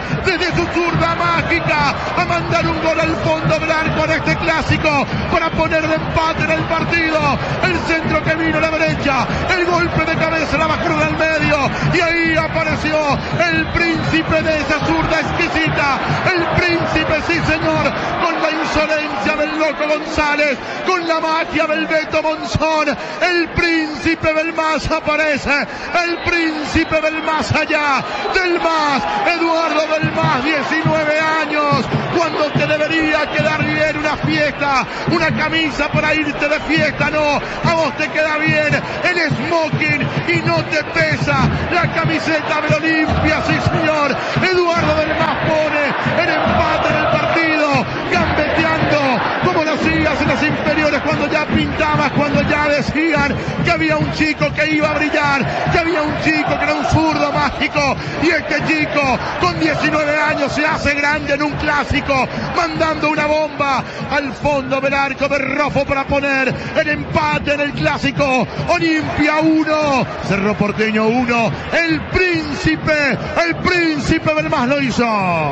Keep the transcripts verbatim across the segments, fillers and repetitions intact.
desde su zurda mágica a mandar un gol al fondo blanco en este clásico para poner de empate en el partido. El centro que vino a la derecha, el golpe de cabeza, la bajaron al medio y ahí apareció el príncipe de esa zurda exquisita. El príncipe, sí señor, con la insolencia del loco González, con la magia del Beto Monzón. El príncipe del más aparece, el príncipe del más allá, del más, Eduardo del más, diecinueve años, cuando te debería quedar bien una fiesta, una camisa para irte de fiesta, no, a vos te queda bien el smoking y no te pesa la camiseta del Olimpia, sí señor. Eduardo del más pone el empate en el partido, gambeteando como lo hacías en las inferiores cuando ya pintabas, cuando ya decían que había un chico que iba a brillar, que había un chico que era un zurdo mágico, y este chico con diecinueve años se hace grande en un clásico, mandando una bomba al fondo del arco de Rofo para poner el empate en el clásico. Olimpia uno, Cerro Porteño uno, el príncipe, el príncipe del más lo hizo.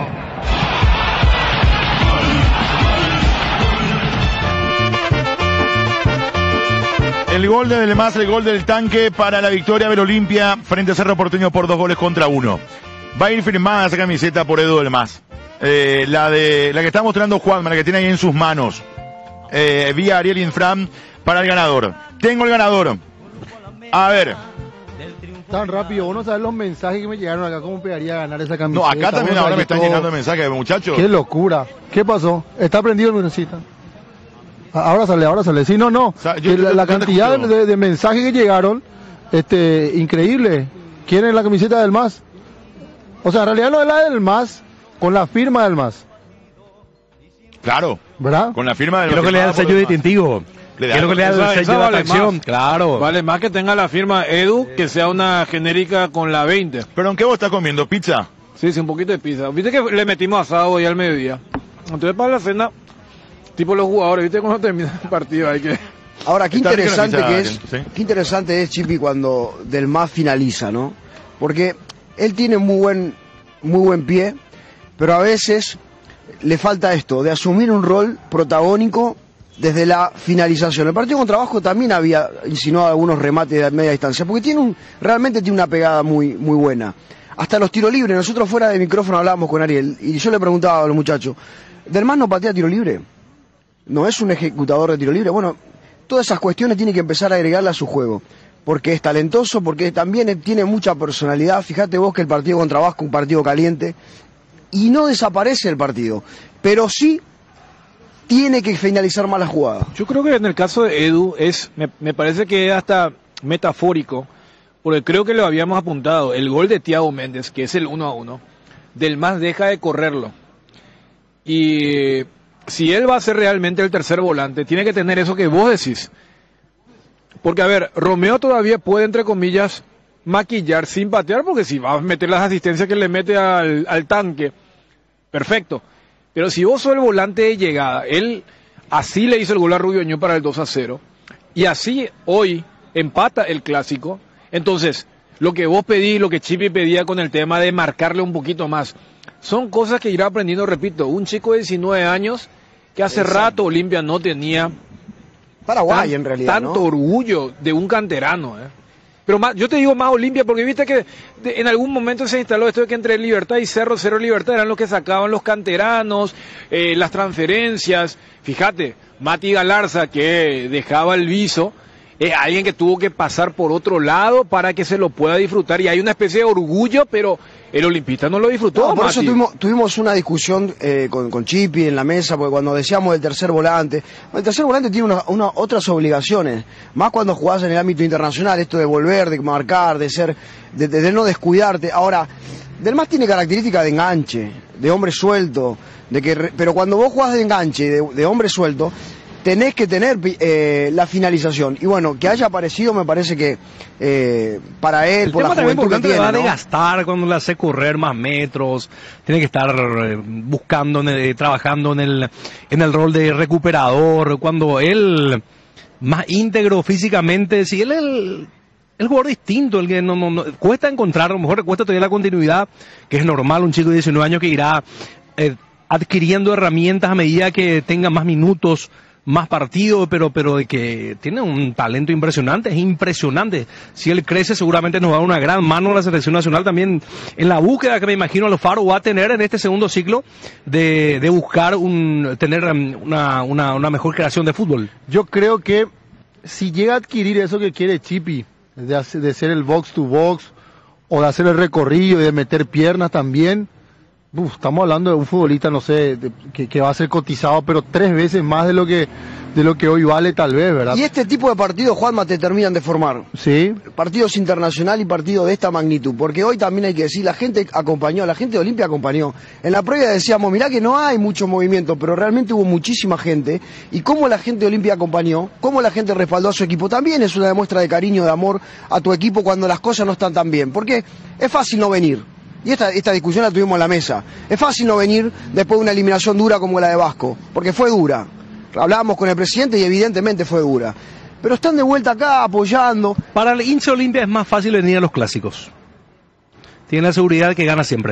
El gol de Del Mas, el gol del tanque para la victoria del Olimpia frente a Cerro Porteño por dos goles contra uno. Va a ir firmada esa camiseta por Edu Del Mas. Eh, la de la que está mostrando Juanma, la que tiene ahí en sus manos. Eh, vía Ariel Infram para el ganador. Tengo el ganador. A ver. Tan rápido, vos no sabés los mensajes que me llegaron acá, cómo pegaría a ganar esa camiseta. No, acá también ahora me están todo... llenando de mensajes, muchachos. Qué locura. ¿Qué pasó? ¿Está prendido el Lunecita? Ahora sale, ahora sale. Sí, no, no. O sea, yo, la, yo, la cantidad de, de mensajes que llegaron, este, increíble. ¿Quieren la camiseta del Mas? O sea, en realidad no es la del Mas, con la firma del Mas. Claro. ¿Verdad? Con la firma del Mas. Creo que le da el sello distintivo. ¿Qué es lo que le da el sello de atracción? Claro. Vale más que tenga la firma Edu que sea una genérica con la veinte. ¿Pero en qué vos estás comiendo? ¿Pizza? Sí, sí, un poquito de pizza. Viste que le metimos asado hoy al mediodía. Entonces para la cena, tipo los jugadores, viste cuando termina el partido hay que... Ahora, qué interesante que es, ¿sí? Qué interesante es, Chipi, cuando Del Mas finaliza, ¿no? Porque él tiene muy buen, muy buen pie, pero a veces le falta esto, de asumir un rol protagónico desde la finalización. El partido con Trabajo también había insinuado algunos remates de media distancia, porque tiene un, realmente tiene una pegada muy, muy buena. Hasta los tiros libres, nosotros fuera de micrófono hablábamos con Ariel, y yo le preguntaba a los muchachos, ¿Del Mas no patea tiro libre? ¿No es un ejecutador de tiro libre? Bueno, todas esas cuestiones tiene que empezar a agregarle a su juego, porque es talentoso, porque también tiene mucha personalidad. Fíjate vos que el partido con Trabajo, un partido caliente, y no desaparece el partido, pero sí tiene que finalizar más la jugada. Yo creo que en el caso de Edu es, me, me parece que es hasta metafórico, porque creo que lo habíamos apuntado, el gol de Thiago Méndez, que es el uno a uno, Del Mas deja de correrlo, y si él va a ser realmente el tercer volante, tiene que tener eso que vos decís. Porque, a ver, Romeo todavía puede, entre comillas, maquillar sin patear, porque si va a meter las asistencias que le mete al, al tanque, perfecto. Pero si vos sos el volante de llegada, él así le hizo el gol a Rubio Ñu para el dos a cero, y así hoy empata el clásico. Entonces, lo que vos pedís, lo que Chipi pedía con el tema de marcarle un poquito más, son cosas que irá aprendiendo, repito, un chico de diecinueve años que hace Exacto. rato Olimpia no tenía Paraguay tan, en realidad tanto ¿no? orgullo de un canterano, ¿eh? Pero más, yo te digo más Olimpia porque viste que de, en algún momento se instaló esto de que entre Libertad y Cerro, Cerro y Libertad eran los que sacaban los canteranos, eh, las transferencias. Fíjate, Mati Galarza que dejaba el viso, eh, alguien que tuvo que pasar por otro lado para que se lo pueda disfrutar, y hay una especie de orgullo, pero el olimpista no lo disfrutó. No, por Mati. eso tuvimos, tuvimos una discusión eh, con, con Chipi en la mesa, porque cuando decíamos del tercer volante, el tercer volante tiene una, una, otras obligaciones, más cuando jugás en el ámbito internacional, esto de volver, de marcar, de ser, de, de, de no descuidarte. Ahora, Del Mas tiene características de enganche, de hombre suelto, de que, pero cuando vos jugás de enganche, de, de hombre suelto, tenés que tener eh, la finalización. Y bueno, que haya aparecido me parece que eh, para él, el por la juventud que tiene, le va a ¿no? desgastar cuando le hace correr más metros, tiene que estar eh, buscando, eh, trabajando en el, en el rol de recuperador, cuando él, más íntegro físicamente, si él, él el jugador distinto, el que no, no, no cuesta encontrar, a lo mejor cuesta tener la continuidad, que es normal, un chico de diecinueve años que irá eh, adquiriendo herramientas a medida que tenga más minutos, más partido, pero pero de que tiene un talento impresionante, es impresionante. Si él crece, seguramente nos va a dar una gran mano a la selección nacional también en la búsqueda que me imagino Alfaro va a tener en este segundo ciclo de, de buscar un tener una, una, una mejor creación de fútbol. Yo creo que si llega a adquirir eso que quiere Chipi, de, hacer, de ser el box to box, o de hacer el recorrido y de meter piernas también, uf, estamos hablando de un futbolista, no sé, de, que, que va a ser cotizado, pero tres veces más de lo que de lo que hoy vale tal vez, ¿verdad? Y este tipo de partidos, Juanma, te terminan de formar. Sí. Partidos internacionales y partidos de esta magnitud, porque hoy también hay que decir, la gente acompañó, la gente de Olimpia acompañó. En la previa decíamos, mirá que no hay mucho movimiento, pero realmente hubo muchísima gente, y cómo la gente de Olimpia acompañó, cómo la gente respaldó a su equipo, también es una demuestra de cariño, de amor a tu equipo cuando las cosas no están tan bien, porque es fácil no venir. Y esta, esta discusión la tuvimos en la mesa. Es fácil no venir después de una eliminación dura como la de Vasco, porque fue dura. Hablábamos con el presidente y evidentemente fue dura. Pero están de vuelta acá apoyando. Para el hincha Olimpia es más fácil venir a los clásicos. Tiene la seguridad que gana siempre.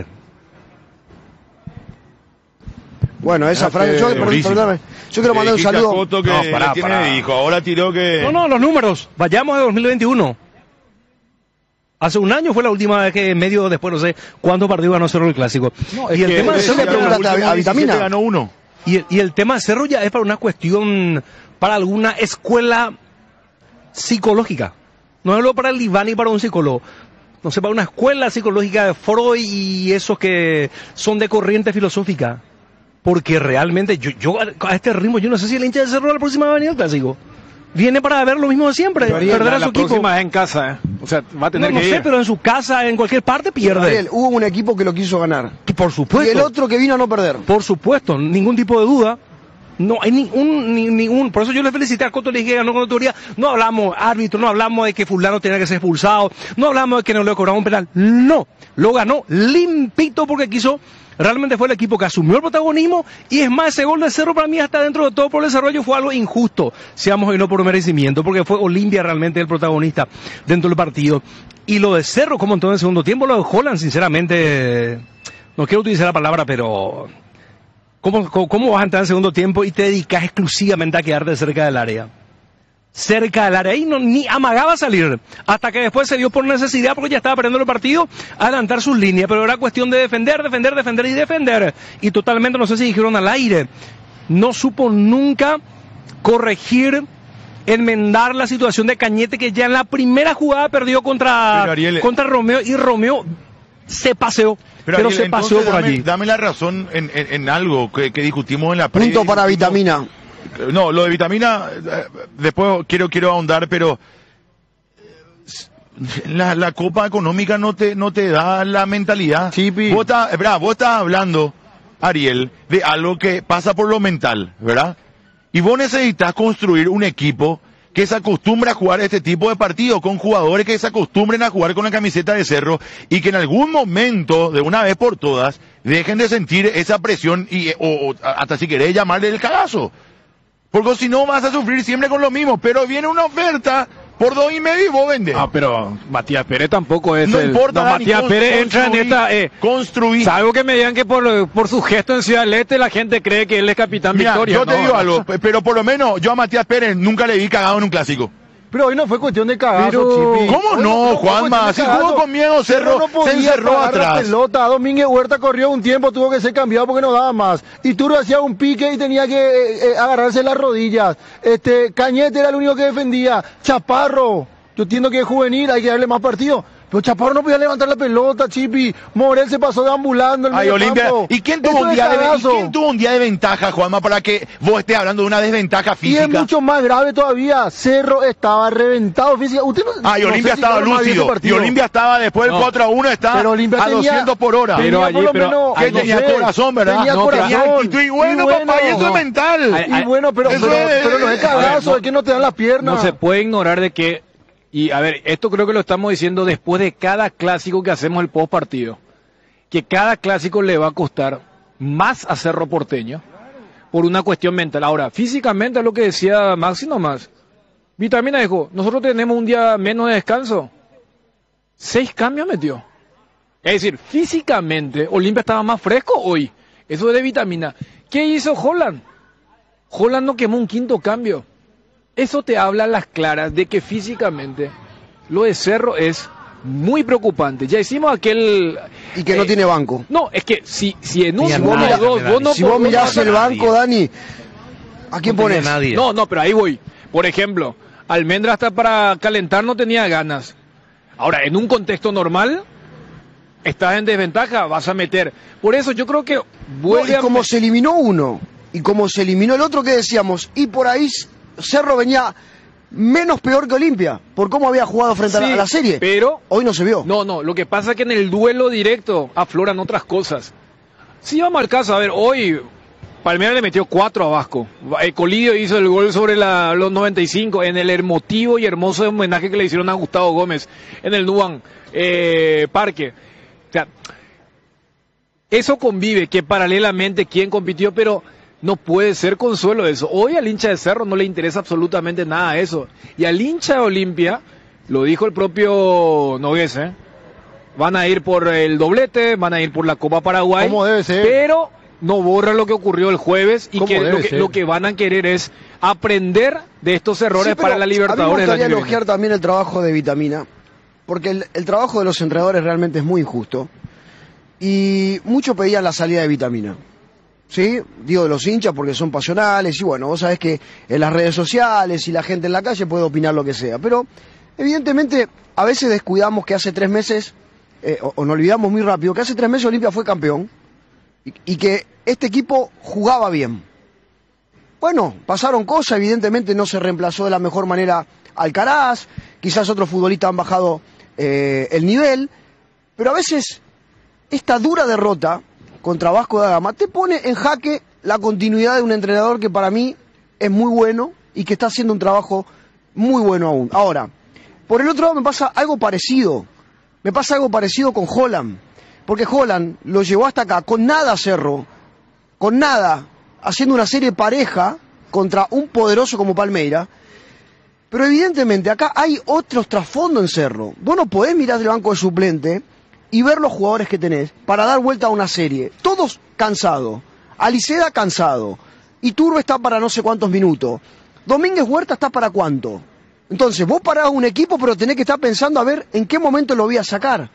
Bueno, esa frase, yo, perdón, perdóname, yo quiero mandar un saludo. Que no, pará, pará. Dijo, ahora tiró que... No, no, los números. Vayamos de dos mil veintiuno. Hace un año fue la última vez que medio después, no sé cuántos partidos ganó Cerro el Clásico. No, y el tema de Cerro a, a Vitamina ganó uno. Y el, y el tema de Cerro ya es para una cuestión, para alguna escuela psicológica. No es lo para el diván y para un psicólogo. No sé, para una escuela psicológica de Freud y esos que son de corriente filosófica. Porque realmente yo, yo a este ritmo, yo no sé si el hincha de Cerro la próxima va a venir al Clásico. Viene para ver lo mismo de siempre, Ariel, perder la, a su la equipo. próxima es en casa, ¿eh? O sea, va a tener no, que no ir. sé, pero en su casa, en cualquier parte, pierde. Ariel, hubo un equipo que lo quiso ganar. Que por supuesto. Y el otro que vino a no perder. Por supuesto, ningún tipo de duda. No hay ningún, ni, ningún, por eso yo le felicité a Coto, le dije que ganó con autoridad. No hablamos árbitro, no hablamos de que fulano tenía que ser expulsado, no hablamos de que no le cobraron un penal. No, lo ganó limpito porque quiso. Realmente fue el equipo que asumió el protagonismo y es más, ese gol de Cerro para mí hasta dentro de todo por el desarrollo fue algo injusto, seamos hoy no por merecimiento, porque fue Olimpia realmente el protagonista dentro del partido. Y lo de Cerro, como en todo el segundo tiempo, lo de Holland, sinceramente, no quiero utilizar la palabra, pero ¿cómo, cómo, cómo vas a entrar en el segundo tiempo y te dedicas exclusivamente a quedarte cerca del área? Cerca del área, ahí no, ni amagaba salir, hasta que después se dio por necesidad, porque ya estaba perdiendo el partido, adelantar sus líneas, pero era cuestión de defender, defender, defender y defender, y totalmente, no sé si dijeron al aire, no supo nunca corregir, enmendar la situación de Cañete, que ya en la primera jugada perdió contra, Ariel, contra Romeo, y Romeo se paseó, pero, pero Ariel, se paseó por dame, allí. Dame la razón en, en, en algo que, que discutimos en la previa. Punto para Vitamina. No, lo de Vitamina, después quiero quiero ahondar, pero la, la Copa Económica no te no te da la mentalidad. Chipi. Vos estás, ¿verdad? Vos estás hablando, Ariel, de algo que pasa por lo mental, ¿verdad? Y vos necesitas construir un equipo que se acostumbre a jugar este tipo de partidos, con jugadores que se acostumbren a jugar con la camiseta de Cerro y que en algún momento, de una vez por todas, dejen de sentir esa presión y o, o hasta si querés llamarle el cagazo. Porque si no vas a sufrir siempre con lo mismo, pero viene una oferta por dos y medio y vos vendés. Ah, pero Matías Pérez tampoco es no el... Importa, no, Matías Pérez entra en esta... Eh, construir. Salvo que me digan que por, por su gesto en Ciudad del Este la gente cree que él es capitán Mira, Victoria. yo te no, digo no. algo, pero por lo menos yo a Matías Pérez nunca le vi cagado en un clásico. Pero hoy no fue cuestión de cagazo, Pero... Chipi. ¿Cómo Hoy no, no Juanma? Si jugó con miedo, Cerro, no se encerró atrás. La pelota. Domínguez Huerta corrió un tiempo, tuvo que ser cambiado porque no daba más. Y Turo hacía un pique y tenía que eh, eh, agarrarse las rodillas. Este, Cañete era el único que defendía. Chaparro, yo entiendo que es juvenil, hay que darle más partido. Pero Chaparro no podía levantar la pelota, Chipi. Morel se pasó deambulando en el Ay, Olimpia. campo. ¿Y quién tuvo, un día de, ¿Y quién tuvo un día de ventaja, Juanma, para que vos estés hablando de una desventaja física? Y es mucho más grave todavía. Cerro estaba reventado física. Usted no, Ay, no Olimpia sé si estaba lúcido. Y Olimpia estaba después del no. cuatro a uno, está pero Olimpia a tenía, doscientos por hora. Pero allí, por pero, menos, que no tenía sé, corazón, ¿verdad? Tenía no, corazón. Tenía actitud. Y bueno, y bueno, papá, y eso no. es mental. Ay, y bueno, pero, pero, es, pero no es cagazo, no, es que no te dan las piernas. No se puede ignorar de que... Y a ver, esto creo que lo estamos diciendo después de cada clásico que hacemos el post partido. Que cada clásico le va a costar más a Cerro Porteño por una cuestión mental. Ahora, físicamente es lo que decía Maxi nomás. Vitamina dijo, nosotros tenemos un día menos de descanso. Seis cambios metió. Es decir, físicamente, Olimpia estaba más fresco hoy. Eso es de vitamina. ¿Qué hizo Holland? Holland no quemó un quinto cambio. Eso te habla a las claras de que físicamente lo de Cerro es muy preocupante. Ya hicimos aquel... Y que eh, no tiene banco. No, es que si, si en un si vos mirás, dos, vos no, si vos mirás el banco, Dani, ¿a quién no pones? Nadie. No, no, pero ahí voy. Por ejemplo, Almendra hasta para calentar no tenía ganas. Ahora, en un contexto normal, estás en desventaja, vas a meter. Por eso yo creo que vuelve no, y como a... se eliminó uno, y como se eliminó el otro, que decíamos, y por ahí Cerro venía menos peor que Olimpia, por cómo había jugado frente sí, a, la, a la serie. Pero hoy no se vio. No, no, lo que pasa es que en el duelo directo afloran otras cosas. Si vamos al caso, a ver, hoy Palmeiras le metió cuatro a Vasco. El Colidio hizo el gol sobre la, los noventa y cinco en el emotivo y hermoso homenaje que le hicieron a Gustavo Gómez en el Nuban eh, Parque. O sea, eso convive, que paralelamente quién compitió, pero no puede ser consuelo eso. Hoy al hincha de Cerro no le interesa absolutamente nada eso. Y al hincha de Olimpia, lo dijo el propio Nogués, ¿eh? Van a ir por el doblete, van a ir por la Copa Paraguay. ¿Cómo debe ser? Pero no borra lo que ocurrió el jueves y que lo, que lo que van a querer es aprender de estos errores sí, para la Libertadores. A mí me gustaría elogiar también el trabajo de Vitamina, porque el, el trabajo de los entrenadores realmente es muy injusto. Y muchos pedían la salida de Vitamina. ¿Sí? Digo de los hinchas porque son pasionales y bueno, vos sabés que en las redes sociales y la gente en la calle puede opinar lo que sea, pero evidentemente a veces descuidamos que hace tres meses, eh, o, o nos olvidamos muy rápido, que hace tres meses Olimpia fue campeón y, y que este equipo jugaba bien. Bueno, pasaron cosas, evidentemente no se reemplazó de la mejor manera Alcaraz, quizás otros futbolistas han bajado eh, el nivel, pero a veces esta dura derrota contra Vasco da Gama te pone en jaque la continuidad de un entrenador que para mí es muy bueno y que está haciendo un trabajo muy bueno aún. Ahora, por el otro lado me pasa algo parecido, me pasa algo parecido con Holland, porque Holland lo llevó hasta acá con nada Cerro, con nada, haciendo una serie pareja contra un poderoso como Palmeiras, pero evidentemente acá hay otros trasfondos en Cerro. Vos no podés mirar del banco de suplente y ver los jugadores que tenés para dar vuelta a una serie. Todos cansados. Aliceda cansado. Iturbe está para no sé cuántos minutos. Domínguez Huerta está para cuánto. Entonces vos parás un equipo pero tenés que estar pensando a ver en qué momento lo voy a sacar.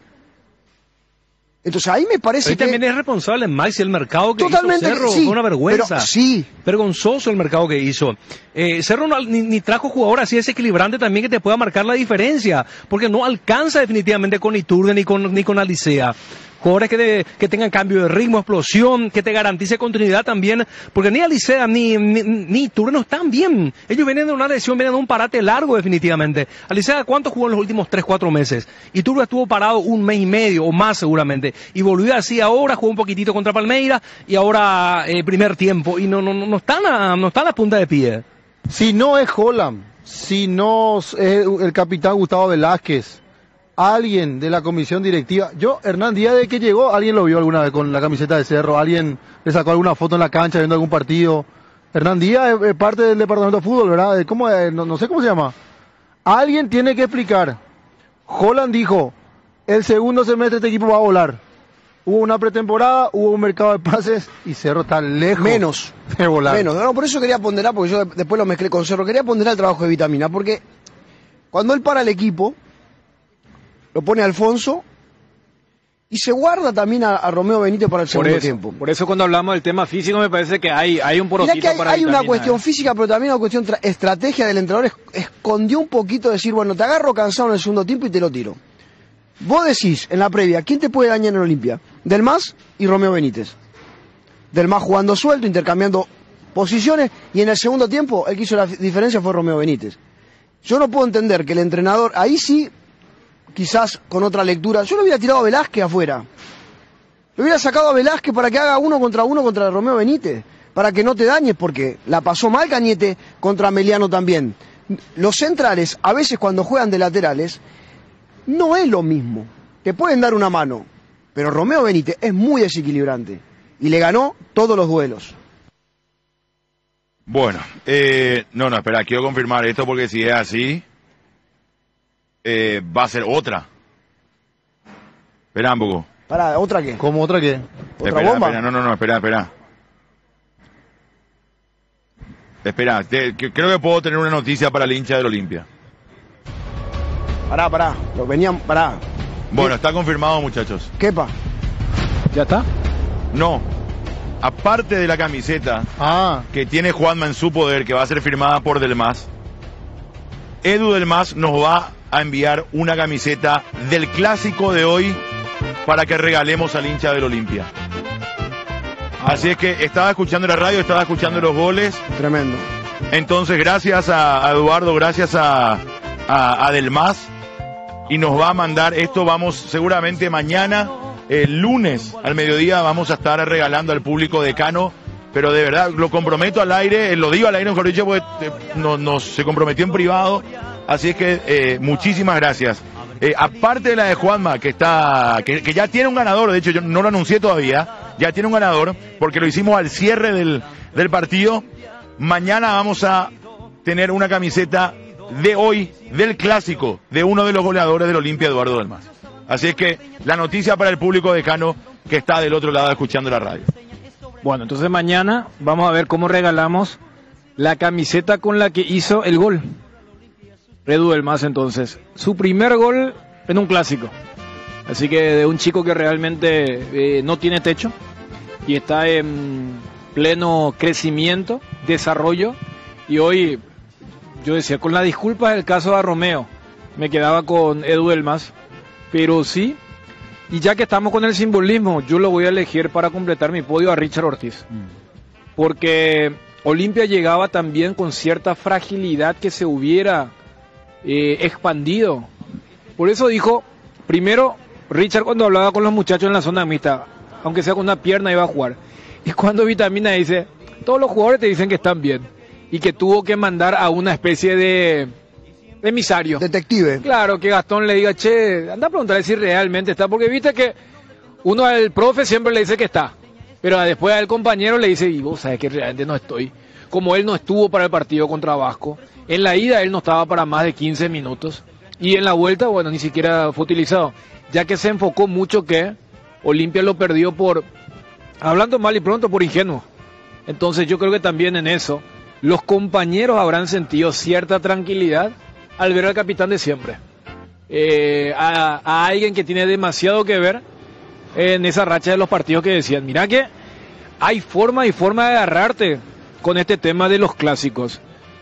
Entonces ahí me parece Hoy que... también es responsable Maxi el mercado que Totalmente hizo Cerro, sí, fue una vergüenza. Pero, sí. Vergonzoso el mercado que hizo. Eh, Cerro no, ni, ni trajo jugador así desequilibrante también que te pueda marcar la diferencia, porque no alcanza definitivamente con Iturbe ni con, ni con Alicea. Jugadores que, de, que tengan cambio de ritmo, explosión, que te garantice continuidad también, porque ni Alicea ni, ni, ni Iturbe no están bien. Ellos vienen de una lesión, vienen de un parate largo definitivamente. Alicea, ¿cuánto jugó en los últimos tres, cuatro meses? Iturbe estuvo parado un mes y medio o más seguramente, y volvió así ahora, jugó un poquitito contra Palmeiras, y ahora eh, primer tiempo, y no, no, no, están a, no están a punta de pie. Si no es Holland, si no es el capitán Gustavo Velázquez, alguien de la comisión directiva, yo, Hernán Díaz, de que llegó, alguien lo vio alguna vez con la camiseta de Cerro, alguien le sacó alguna foto en la cancha viendo algún partido. Hernán Díaz es, es parte del departamento de fútbol, ¿verdad? ¿Cómo es? No, no sé cómo se llama. Alguien tiene que explicar. Holland dijo, el segundo semestre este equipo va a volar. Hubo una pretemporada, hubo un mercado de pases y Cerro está lejos menos de volar. Menos, no, por eso quería ponderar, porque yo después lo mezclé con Cerro, quería ponderar el trabajo de Vitamina, porque cuando él para el equipo, lo pone a Alfonso y se guarda también a, a Romeo Benítez para el segundo por eso, tiempo. Por eso cuando hablamos del tema físico me parece que hay, hay un porotito que hay, para hay Vitamina, una cuestión eh. física, pero también una cuestión tra- estrategia del entrenador. Es, escondió un poquito de decir, bueno, te agarro cansado en el segundo tiempo y te lo tiro. Vos decís, en la previa, ¿quién te puede dañar en Olimpia? Del Mas y Romeo Benítez. Del Mas jugando suelto, intercambiando posiciones, y en el segundo tiempo el que hizo la diferencia fue Romeo Benítez. Yo no puedo entender que el entrenador, ahí sí, quizás con otra lectura, yo lo hubiera tirado a Velázquez afuera. Lo hubiera sacado a Velázquez para que haga uno contra uno contra Romeo Benítez, para que no te dañes, porque la pasó mal Cañete contra Meliano también. Los centrales, a veces cuando juegan de laterales, no es lo mismo. Te pueden dar una mano, pero Romeo Benítez es muy desequilibrante y le ganó todos los duelos. Bueno, eh, no, no, espera, quiero confirmar esto porque si es así, eh, va a ser otra. Espera un poco. Pará, ¿otra qué? ¿Cómo otra qué? ¿Otra espera, bomba? Espera, no, no, no, espera, espera. Espera, te, que, creo que puedo tener una noticia para el hincha del Olimpia. Pará, pará, lo venían, pará. Bueno, ¿Qué? está confirmado, muchachos. ¿Quepa? ¿Ya está? No. Aparte de la camiseta Ah, que tiene Juanma en su poder, que va a ser firmada por Delmas, Edu Delmas nos va a enviar una camiseta del clásico de hoy para que regalemos al hincha del Olimpia. Así es que estaba escuchando la radio, estaba escuchando los goles. Tremendo. Entonces, gracias a, a Eduardo, gracias a, a, a Delmas, y nos va a mandar esto. Vamos seguramente mañana, el lunes al mediodía, vamos a estar regalando al público de Cano, pero de verdad lo comprometo al aire, lo digo al aire, mejor dicho, porque eh, no, nos se comprometió en privado. Así es que eh, muchísimas gracias. Eh, aparte de la de Juanma, que está, que, que ya tiene un ganador, de hecho yo no lo anuncié todavía, ya tiene un ganador, porque lo hicimos al cierre del, del partido. Mañana vamos a tener una camiseta de hoy, del clásico, de uno de los goleadores del Olimpia, Eduardo Delmas. Así es que la noticia para el público de Cano que está del otro lado escuchando la radio. Bueno, entonces mañana vamos a ver cómo regalamos la camiseta con la que hizo el gol. Edu Delmas, entonces. Su primer gol en un clásico. Así que de un chico que realmente eh, no tiene techo y está en pleno crecimiento, desarrollo. Y hoy, yo decía, con la disculpa del caso de Romeo, me quedaba con Edu Delmas. Pero sí, y ya que estamos con el simbolismo, yo lo voy a elegir para completar mi podio a Richard Ortiz. Porque Olimpia llegaba también con cierta fragilidad que se hubiera eh, expandido. Por eso dijo, primero, Richard cuando hablaba con los muchachos en la zona mixta, aunque sea con una pierna iba a jugar. Y cuando Vitamina dice, todos los jugadores te dicen que están bien. Y que tuvo que mandar a una especie de emisario. Detective. Claro, que Gastón le diga, che, anda a preguntarle si realmente está, porque viste que uno al profe siempre le dice que está, pero después al compañero le dice, y vos sabés que realmente no estoy. Como él no estuvo para el partido contra Vasco, en la ida él no estaba para más de quince minutos, y en la vuelta, bueno, ni siquiera fue utilizado, ya que se enfocó mucho que Olimpia lo perdió por, hablando mal y pronto, por ingenuo. Entonces yo creo que también en eso, los compañeros habrán sentido cierta tranquilidad al ver al capitán de siempre, eh, a, a alguien que tiene demasiado que ver en esa racha de los partidos que decían, mira que hay forma y forma de agarrarte con este tema de los clásicos.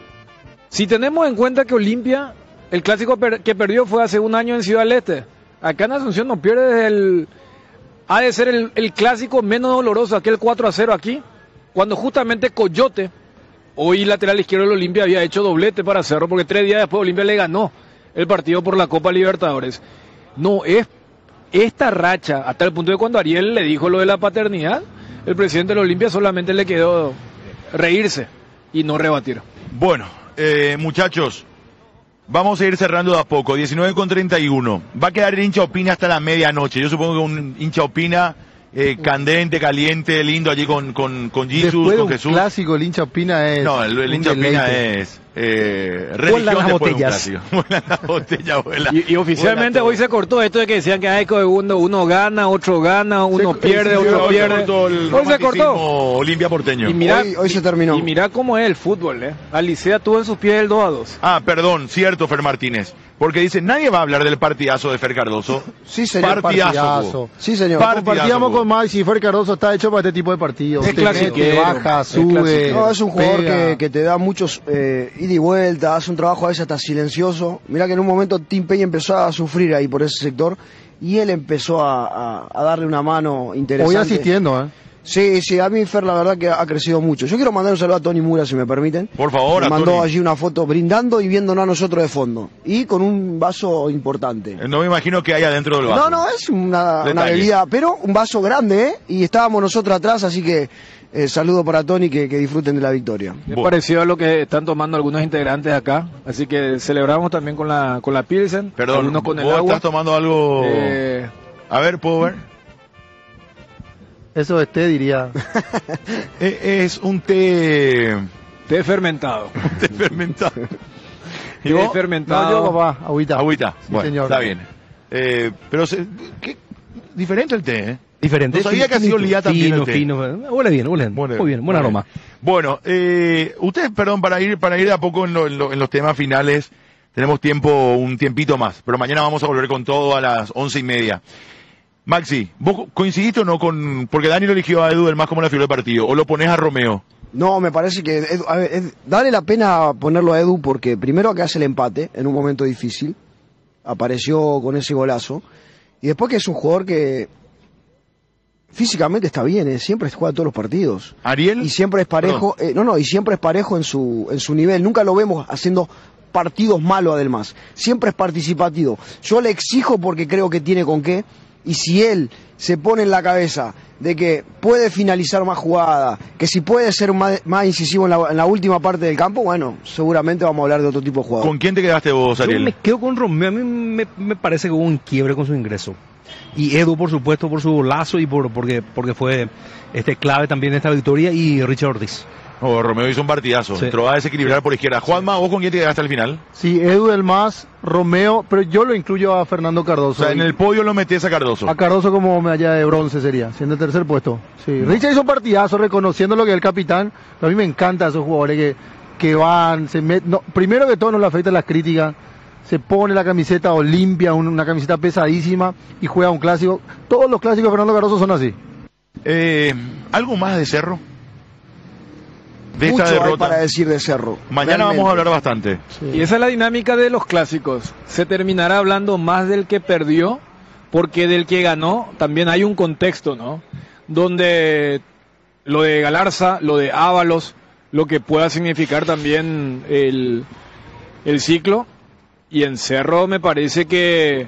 Si tenemos en cuenta que Olimpia, el clásico per, que perdió fue hace un año en Ciudad del Este, acá en Asunción no pierde desde el, ha de ser el, el clásico menos doloroso, aquel cuatro a cero aquí, cuando justamente Coyote, hoy lateral izquierdo del Olimpia, había hecho doblete para Cerro, porque tres días después Olimpia le ganó el partido por la Copa Libertadores. No, es esta racha, hasta el punto de cuando Ariel le dijo lo de la paternidad, el presidente del Olimpia solamente le quedó reírse y no rebatir. Bueno, eh, muchachos, vamos a ir cerrando de a poco, diecinueve con treinta y uno. Va a quedar el hincha opina hasta la medianoche. Yo supongo que un hincha opina eh, candente, caliente, lindo allí con, con, con Jesus, después de con un Jesús. clásico, el hincha opina es. No, el, el hincha opina es eh, religión las después de un botellas. clásico. Vuelan las botellas, vuela. Y, y oficialmente vuela hoy se cortó esto de que decían que hay que uno, uno gana, otro gana, uno Se- pierde, se- otro Hoy se pierde. cortó el Hoy se cortó. romanticismo Olimpia porteño. Y mira, Hoy- hoy se terminó. Y, y mira cómo es el fútbol, ¿eh? Alicea tuvo en sus pies el dos a dos. Ah, perdón, cierto, Fer Martínez. Porque dice, nadie va a hablar del partidazo de Fer Cardoso. Sí, señor. Partidazo. Partidazo. Sí, señor. Partidazo. Compartíamos con Max y Fer Cardoso está hecho para este tipo de partidos. Es Que clasiquero, mete, baja, es sube. clasiquero. No, es un jugador pega. que, que te da muchos eh, ida y vuelta, hace un trabajo a veces hasta silencioso. Mirá que en un momento Tim Peña empezó a sufrir ahí por ese sector y él empezó a, a- a darle una mano interesante. Hoy asistiendo, ¿eh? Sí, sí, a mí Fer la verdad que ha crecido mucho. Yo quiero mandar un saludo a Tony Mura, si me permiten. Por favor, Me a mandó Tony. allí una foto brindando y viéndonos a nosotros de fondo. Y con un vaso importante. Eh, No me imagino que haya dentro del vaso. No, no, es una, una Detalle. bebida, pero un vaso grande, ¿eh? Y estábamos nosotros atrás, así que eh, saludo para Tony, que, que disfruten de la victoria. Es Bueno. parecido a lo que están tomando algunos integrantes acá. Así que celebramos también con la con la Pilsen. Perdón, algunos con el ¿vos agua. estás tomando algo? Eh, A ver, ¿puedo ver? Eso es té, diría. Eh, Es un té, té fermentado. té fermentado. ¿Y Té vos? fermentado. No, yo, papá, agüita. Agüita. Sí, Bueno, señor. está bien. Eh, pero, se- ¿qué? diferente el té, ¿eh? Diferente. No sabía que ha sido Lía también fino, el té. fino. Huele bien, huele bien. Bueno, Muy bien, buen bueno. aroma. Bueno, eh, ustedes, perdón, para ir para ir de a poco en, lo, en, lo, en los temas finales, tenemos tiempo, un tiempito más, pero mañana vamos a volver con todo a las once y media. Maxi, ¿vos coincidiste o no con, porque Dani lo eligió a Edu del Mas como la figura del partido, o lo pones a Romeo? No, me parece que Edu, a ver, Edu, vale la pena ponerlo a Edu porque primero que hace el empate en un momento difícil, apareció con ese golazo, y después que es un jugador que físicamente está bien, ¿eh? Siempre juega todos los partidos. ¿Ariel? Y siempre es parejo, eh, no, no, y siempre es parejo en su, en su nivel, nunca lo vemos haciendo partidos malos además, siempre es participativo. Yo le exijo porque creo que tiene con qué, y si él se pone en la cabeza de que puede finalizar más jugada, que si puede ser más, más incisivo en la, en la última parte del campo, bueno, seguramente vamos a hablar de otro tipo de jugador. ¿Con quién te quedaste vos, Ariel? Yo me quedo con Romeo, a mí me, me parece que hubo un quiebre con su ingreso. Y Edu, por supuesto, por su golazo y por porque porque fue este clave también de esta victoria, y Richard Ortiz. Oh, Romeo hizo un partidazo, sí. Entró a desequilibrar sí. por izquierda. Juanma, ¿vos con quién te quedaste al final? Sí, Edu del Mas, Romeo, pero yo lo incluyo a Fernando Cardoso. O sea, en el podio lo metés a Cardoso. A Cardoso como medalla de bronce sería, siendo el tercer puesto. Sí, no. Richard hizo un partidazo reconociendo lo que es el capitán. A mí me encantan esos jugadores que, que van, se met... no, primero que todo no le afectan las críticas. Se pone la camiseta Olimpia, una camiseta pesadísima, y juega un clásico. Todos los clásicos de Fernando Cardoso son así. Eh, ¿Algo más de Cerro? De Mucho esta derrota. hay para decir de Cerro. Mañana realmente vamos a hablar bastante. Sí. Y esa es la dinámica de los clásicos. Se terminará hablando más del que perdió, porque del que ganó también hay un contexto, ¿no? Donde lo de Galarza, lo de Ábalos, lo que pueda significar también el, el ciclo. Y en Cerro me parece que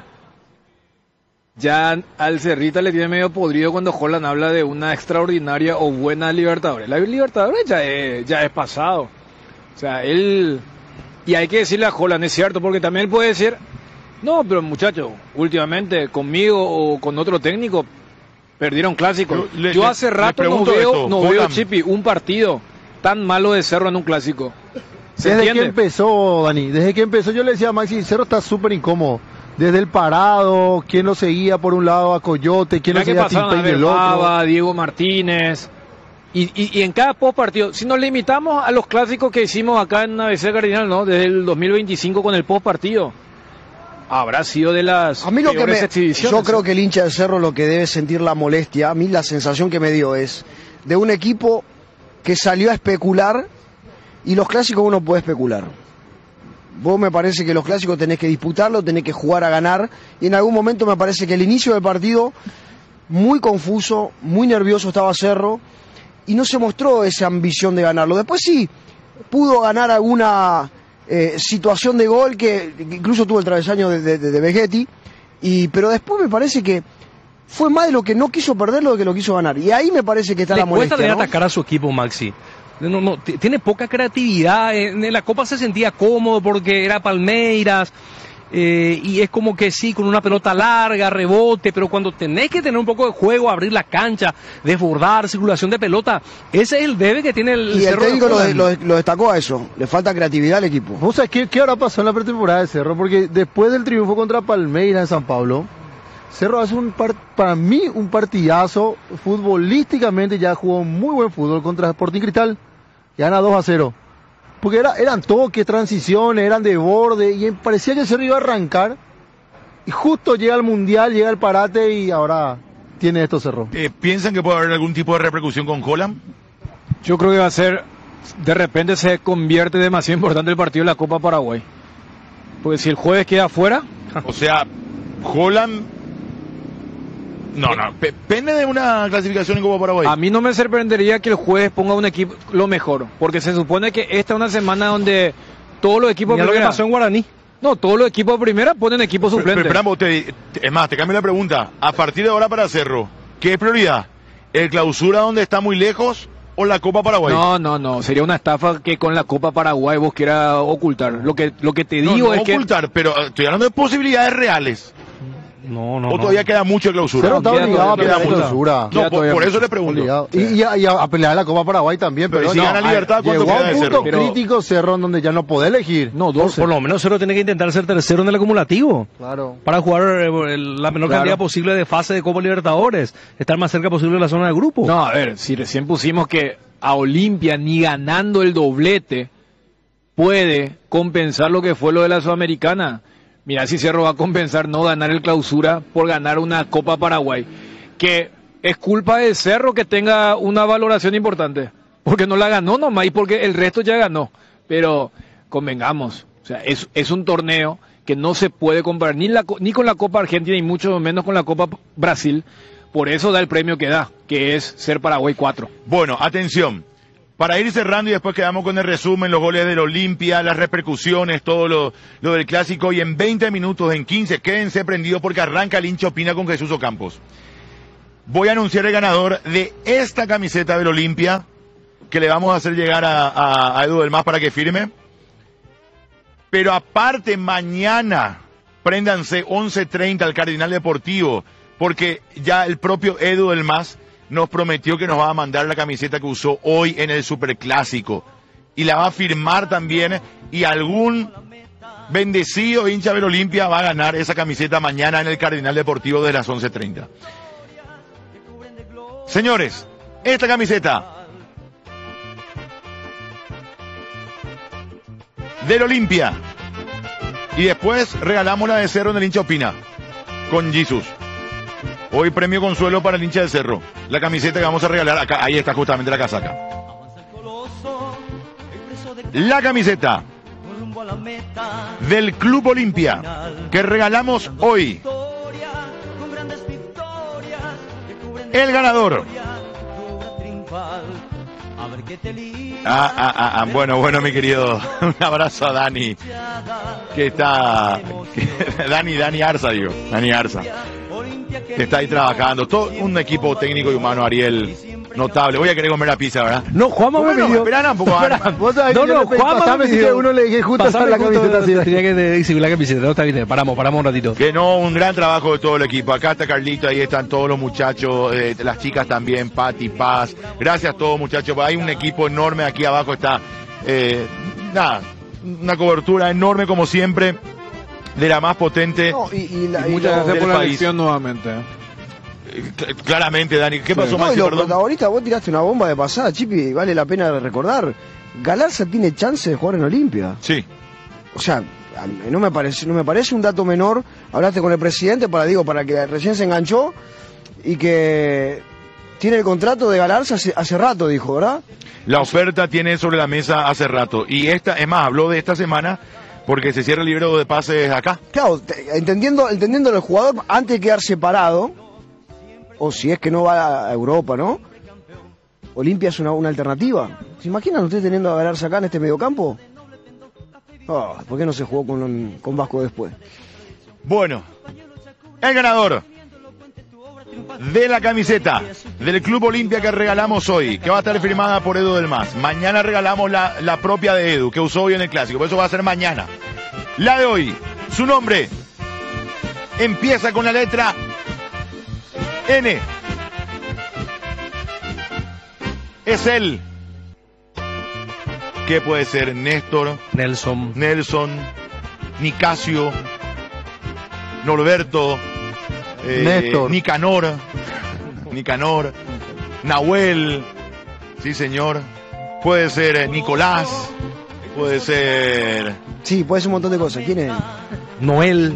ya al Cerrita le tiene medio podrido cuando Holland habla de una extraordinaria o buena Libertadores. La Libertadores ya es, ya es pasado. O sea, él... Y hay que decirle a Holland, es cierto, porque también él puede decir, no, pero muchacho, últimamente conmigo o con otro técnico perdieron clásicos. Le, Yo hace le, rato le no veo, esto, no veo, Chipi, un partido tan malo de Cerro en un clásico. Desde entiende? que empezó, Dani, desde que empezó yo le decía a Maxi, Cerro está súper incómodo. Desde el parado, quién lo seguía por un lado a Coyote, quién lo seguía a Timpey del otro. Baba, Diego Martínez. Y, y, y en cada post partido, si nos limitamos a los clásicos que hicimos acá en A B C Cardinal, ¿no? Desde el dos mil veinticinco con el post partido, habrá sido de las a mí lo que me, exhibiciones. Yo creo que el hincha de Cerro lo que debe sentir la molestia, a mí la sensación que me dio es de un equipo que salió a especular, y los clásicos uno puede especular. Vos me parece que los clásicos tenés que disputarlo, tenés que jugar a ganar, y en algún momento me parece que el inicio del partido, muy confuso, muy nervioso estaba Cerro, y no se mostró esa ambición de ganarlo. Después sí, pudo ganar alguna eh, situación de gol, que, que incluso tuvo el travesaño de, de, de Vegetti, y, pero después me parece que fue más de lo que no quiso perderlo de que lo quiso ganar, y ahí me parece que está Le la molestia, cuesta ¿no? atacar a su equipo, Maxi. No, no, tiene poca creatividad. En la Copa se sentía cómodo porque era Palmeiras, eh, y es como que sí, con una pelota larga, rebote, pero cuando tenés que tener un poco de juego, abrir la cancha, desbordar, circulación de pelota, ese es el debe que tiene el Y Cerro. el técnico lo, lo, lo destacó a eso, le falta creatividad al equipo. ¿Vos sabés qué, qué habrá pasado en la pretemporada de Cerro? Porque después del triunfo contra Palmeiras en San Pablo, Cerro hace un par, para mí un partidazo, futbolísticamente ya jugó muy buen fútbol contra Sporting Cristal. Gana dos a cero. Porque era, eran toques, transiciones, eran de borde, y parecía que el Cerro iba a arrancar. Y justo llega el Mundial, llega el parate, y ahora tiene esto Cerro. Eh, ¿Piensan que puede haber algún tipo de repercusión con Holland? Yo creo que va a ser, de repente se convierte demasiado importante el partido de la Copa Paraguay. Porque si el jueves queda afuera... O sea, Holland... No, no, depende de una clasificación en Copa Paraguay. A mí no me sorprendería que el jueves ponga un equipo lo mejor, porque se supone que esta es una semana donde todos los equipos... Mira lo que pasó en Guaraní. No, todos los equipos de primera ponen equipos suplentes. Pero, pero, te, es más, te cambio la pregunta. A partir de ahora para Cerro, ¿qué es prioridad? ¿El clausura donde está muy lejos o la Copa Paraguay? No, no, no, sería una estafa que con la Copa Paraguay vos quieras ocultar. Lo que, lo que te digo no, no es ocultar, que... pero estoy hablando de posibilidades reales. No, no. ¿O todavía no. queda mucho de clausura? Cero está Queda obligado a todavía- pelear queda clausura. No, por, por eso le pregunto. Obligado. Y, y a, y a- a pelear la Copa Paraguay también, Pero pero, si no, gana Libertad, a- ¿cuánto llegó queda a de un punto Cerro? crítico Cerro en donde ya no podés elegir. No, Por, doce. por lo menos Cerro tiene que intentar ser tercero en el acumulativo. Claro. Para jugar eh, el- la menor Claro. cantidad posible de fase de Copa Libertadores. Estar más cerca posible de la zona de grupo. No, a ver, si recién pusimos que a Olimpia ni ganando el doblete puede compensar lo que fue lo de la Sudamericana. Mira si Cerro va a compensar no ganar el clausura por ganar una Copa Paraguay. Que es culpa de Cerro que tenga una valoración importante. Porque no la ganó nomás y porque el resto ya ganó. Pero convengamos, o sea, es, es un torneo que no se puede comparar ni, la, co- ni con la Copa Argentina y mucho menos con la Copa Brasil. Por eso da el premio que da, que es ser Paraguay cuatro. Bueno, atención. Para ir cerrando y después quedamos con el resumen, los goles del Olimpia, las repercusiones, todo lo, lo del clásico. Y en veinte minutos, en quince, quédense prendidos porque arranca el hincha opina con Jesús Ocampos. Voy a anunciar el ganador de esta camiseta del Olimpia, que le vamos a hacer llegar a, a, a Edu del Mas para que firme. Pero aparte, mañana, préndanse once treinta al Cardinal Deportivo, porque ya el propio Edu del Mas nos prometió que nos va a mandar la camiseta que usó hoy en el Superclásico. Y la va a firmar también, y algún bendecido hincha del Olimpia va a ganar esa camiseta mañana en el Cardinal Deportivo desde las once treinta. Señores, esta camiseta del Olimpia. Y después regalamos la de Cerro en el hincha opina con Jesus. Hoy premio consuelo para el hincha del Cerro. La camiseta que vamos a regalar acá, ahí está justamente la casaca. La camiseta del Club Olimpia que regalamos hoy. El ganador. Ah, ah, ah, ah, bueno, bueno, mi querido. Un abrazo a Dani. Que está. Que, Dani, Dani Arza, digo. Dani Arza. Que está ahí trabajando. Todo un equipo técnico y humano, Ariel. Notable. Voy a querer comer la pizza, ¿verdad? No, Juanma me Bueno, pidió. espera un poco. Vos sabés No, que yo no, le pedí, Juanma pasame me si pidió. que uno le dije justo Pasame la justo, camiseta así. tenía que exhibir la camiseta. No, está bien, paramos, paramos un ratito. Que no, un gran trabajo de todo el equipo. Acá está Carlito, ahí están todos los muchachos, eh, las chicas también, Pati, Paz. Gracias a todos, muchachos. Hay un equipo enorme, aquí abajo está, eh, nada, una cobertura enorme como siempre, de la más potente. No, y, y la- Y y muchas lo- gracias del por la país. elección nuevamente. ¿eh? Eh, cl- Claramente, Dani. ¿Qué pasó, No, y Maxi, los perdón? protagonistas, vos tiraste una bomba de pasada, Chipi, vale la pena recordar. Galarza tiene chance de jugar en Olimpia. Sí. O sea, a mí no me parece, no me parece un dato menor. Hablaste con el presidente para, digo, para que recién se enganchó y que tiene el contrato de Galarza hace, hace rato, dijo, ¿verdad? La oferta tiene sobre la mesa hace rato. Y esta, es más, habló de esta semana porque se cierra el libro de pases acá. Claro, te- entendiendo, entendiendo el jugador antes de quedar separado, o si es que no va a Europa, ¿no? Olimpia es una, una alternativa. ¿Se imaginan ustedes teniendo a Galarza acá en este mediocampo? Oh, ¿por qué no se jugó con, con Vasco después? Bueno, el ganador de la camiseta del Club Olimpia que regalamos hoy, que va a estar firmada por Edu del Mas. Mañana regalamos la, la propia de Edu, que usó hoy en el Clásico, por eso va a ser mañana. La de hoy, su nombre empieza con la letra N. Es él. ¿Qué puede ser? Néstor, Nelson. Nelson, Nicasio, Norberto, eh, Néstor. Nicanor, Nicanor, Nahuel, sí señor, puede ser eh, Nicolás, puede ser... Sí, puede ser un montón de cosas. ¿Quién es? Noel.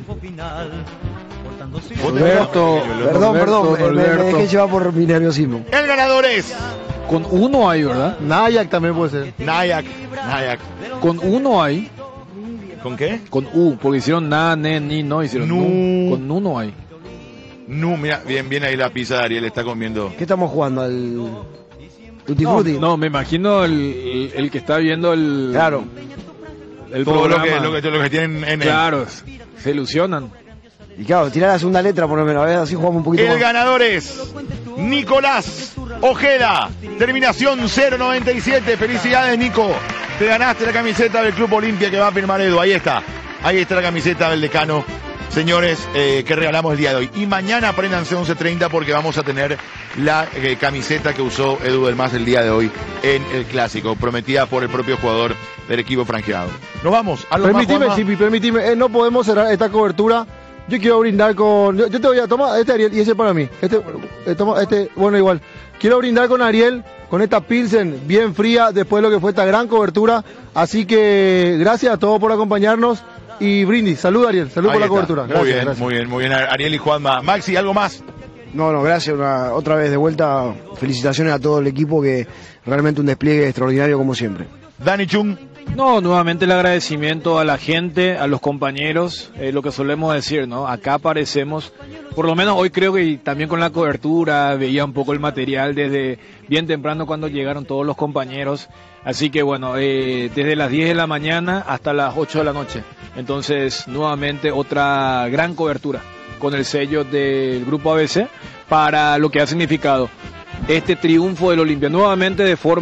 Roberto, Perdón, perdón, Roberto, me- me, me Roberto. dejé llevar por mi nerviosismo. El ganador es Con uno hay, ¿verdad? Nayak también puede ser. Nayak, Nayak. Con uno hay. ¿Con qué? Con U, porque hicieron na, ne, ni, no, hicieron Nu. nu. Con uno hay. No, mira, bien, bien ahí la pizza de Ariel, está comiendo. ¿Qué estamos jugando? ¿Al Tutti No, Frutti? no, me imagino el, el, el que está viendo el, Claro. el Todo lo programa. que, lo, que, lo que tienen en el... Claro, se ilusionan. Y claro, tirar la segunda letra por lo menos, a ver, así jugamos un poquito El más. ganador es Nicolás Ojeda, terminación cero noventa y siete. Felicidades, Nico. Te ganaste la camiseta del Club Olimpia que va a firmar Edu. Ahí está. Ahí está la camiseta del decano. señores, eh, que regalamos el día de hoy. Y mañana apréndanse once treinta porque vamos a tener la eh, camiseta que usó Edu del Mas el día de hoy en el Clásico, prometida por el propio jugador del equipo franjeado. Nos vamos. ¿Algo permitime, más, Chipi, permitime. Eh, no podemos cerrar esta cobertura. Yo quiero brindar con... Yo, yo te voy a tomar este Ariel y ese para mí. Este, eh, toma, este, bueno, igual. Quiero brindar con Ariel, con esta Pilsen bien fría después de lo que fue esta gran cobertura. Así que gracias a todos por acompañarnos. Y brindis, salud Ariel, salud Ahí por la está. cobertura. Muy Gracias, bien, gracias. muy bien, muy bien. Ariel y Juanma. Maxi, ¿algo más? No, no, gracias. Una, otra vez de vuelta, felicitaciones a todo el equipo, que realmente un despliegue extraordinario como siempre. Dani Chung. No, nuevamente el agradecimiento a la gente, a los compañeros, eh, lo que solemos decir, ¿no? Acá aparecemos, por lo menos hoy creo que y también con la cobertura, veía un poco el material desde bien temprano cuando llegaron todos los compañeros, así que bueno, eh, desde las diez de la mañana hasta las ocho de la noche, entonces nuevamente otra gran cobertura con el sello del Grupo A B C para lo que ha significado este triunfo del Olimpia, nuevamente de forma